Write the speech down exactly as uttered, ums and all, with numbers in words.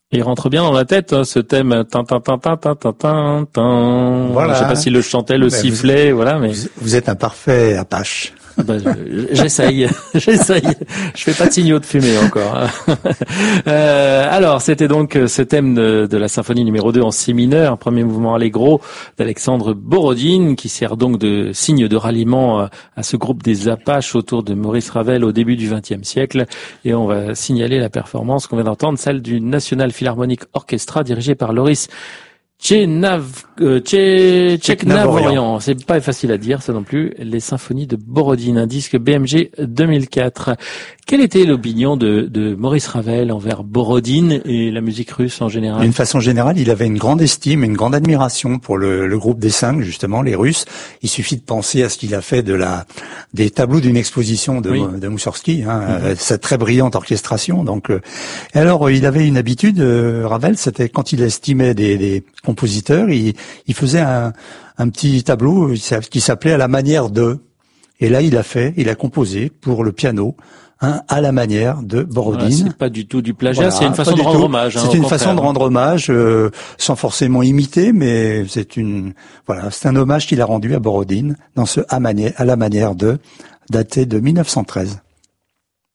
Il rentre bien dans la tête, hein, ce thème. Tin, tin, tin, tin, tin, tin, tin, tin. Voilà. Je sais pas s'il le chantait, le ben sifflait, vous, voilà, mais. Vous, vous êtes un parfait Apache. Ben, j'essaye, j'essaye. Je fais pas de signaux de fumée encore. euh, alors, c'était donc ce thème de, de la symphonie numéro deux en si mineur, premier mouvement allegro d'Alexandre Borodine, qui sert donc de signe de ralliement à ce groupe des Apaches autour de Maurice Ravel au début du vingtième siècle. Et on va signaler la performance qu'on vient d'entendre, celle du National Philharmonic Orchestra dirigé par Loris Tchenav, euh, Tché, Tcheknavorian. C'est pas facile à dire, ça non plus. Les symphonies de Borodine, un disque B M G deux mille quatre. Quelle était l'opinion de, de Maurice Ravel envers Borodine et la musique russe en général? D'une façon générale, il avait une grande estime, une grande admiration pour le, le groupe des cinq, justement, les Russes. Il suffit de penser à ce qu'il a fait de la, des tableaux d'une exposition de, oui. de Moussorgsky, hein, mm-hmm. cette très brillante orchestration. Donc, euh, et alors, il avait une habitude, euh, Ravel, c'était quand il estimait des, des compositeurs, il, il faisait un, un petit tableau qui s'appelait à la manière de. Et là, il a fait, il a composé pour le piano. Hein, à la manière de Borodine. Voilà, c'est pas du tout du plagiat, voilà, c'est une façon de rendre tout. hommage. Hein, c'est une contraire. façon de rendre hommage, euh, sans forcément imiter, mais c'est une, voilà, c'est un hommage qu'il a rendu à Borodine dans ce à, manière, à la manière de, daté de mille neuf cent treize.